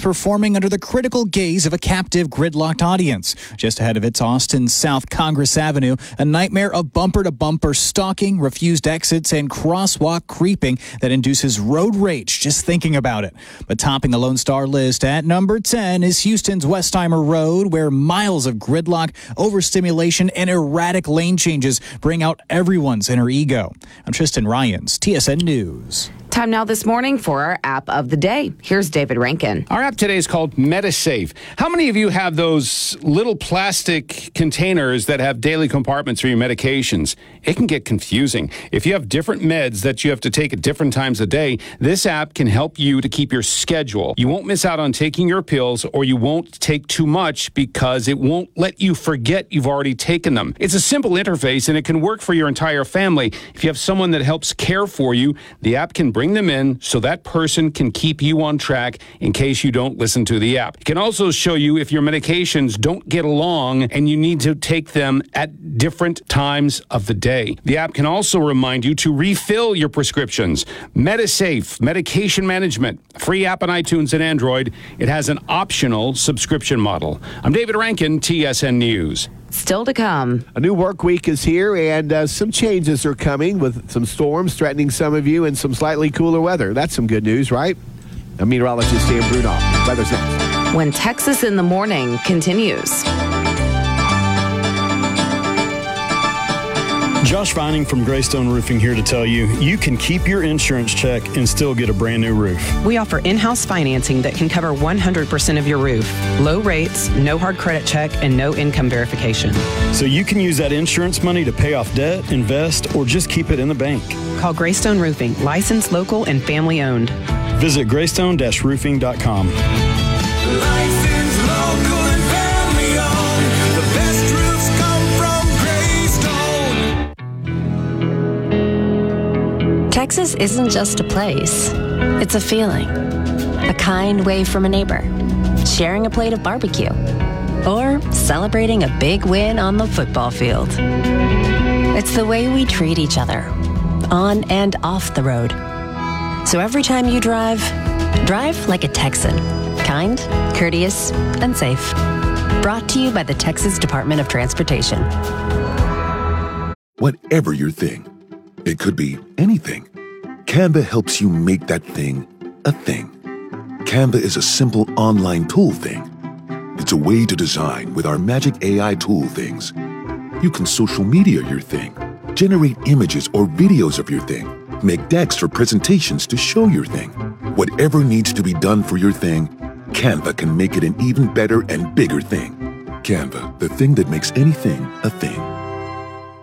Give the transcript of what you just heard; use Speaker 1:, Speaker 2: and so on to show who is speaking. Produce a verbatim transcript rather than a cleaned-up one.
Speaker 1: performing under the critical gaze of a captive, gridlocked audience. Just ahead of its Austin South Congress Avenue, a nightmare of bumper-to-bumper stalking, refused exits, and crosswalk creeping that induces road rage just thinking about it. But topping the Lone Star list at number ten is Houston's Westheimer Road, where miles of gridlock, overstimulation, and erratic lane changes bring out everyone's inner ego. I'm Tristan Ryans, T S N News.
Speaker 2: Time now this morning for our app of the day. Here's David Rankin.
Speaker 3: Our app today is called MediSafe. How many of you have those little plastic containers that have daily compartments for your medications? It can get confusing. If you have different meds that you have to take at different times a day, this app can help you to keep your schedule. You won't miss out on taking your pills, or you won't take too much because it won't let you forget you've already taken them. It's a simple interface, and it can work for your entire family. If you have someone that helps care for you, the app can bring them in so that person can keep you on track in case you don't listen to the app. It can also show you if your medications don't get along and you need to take them at different times of the day. The app can also remind you to refill your prescriptions. MediSafe, medication management, free app on iTunes and Android. It has an optional subscription model. I'm David Rankin, T S N News.
Speaker 2: Still to come.
Speaker 4: A new work week is here, and uh, some changes are coming with some storms threatening some of you and some slightly cooler weather. That's some good news, right? I'm meteorologist Dan Brunoff. Weather's next.
Speaker 2: When Texas in the Morning continues.
Speaker 5: Josh Vining from Greystone Roofing here to tell you, you can keep your insurance check and still get a brand new roof.
Speaker 6: We offer in-house financing that can cover one hundred percent of your roof. Low rates, no hard credit check, and no income verification.
Speaker 5: So you can use that insurance money to pay off debt, invest, or just keep it in the bank.
Speaker 6: Call Greystone Roofing, licensed, local, and family owned.
Speaker 5: Visit greystone dash roofing dot com.
Speaker 7: Licensed, local, and family owned. The best roofs come from Greystone.
Speaker 8: Texas isn't just a place, it's a feeling. A kind wave from a neighbor, sharing a plate of barbecue, or celebrating a big win on the football field. It's the way we treat each other, on and off the road. So every time you drive, drive like a Texan. Kind, courteous, and safe. Brought to you by the Texas Department of Transportation.
Speaker 9: Whatever your thing, it could be anything. Canva helps you make that thing a thing. Canva is a simple online tool thing. It's a way to design with our magic A I tool things. You can social media your thing, generate images or videos of your thing, make decks or presentations to show your thing. Whatever needs to be done for your thing, Canva can make it an even better and bigger thing. Canva, the thing that makes anything a thing.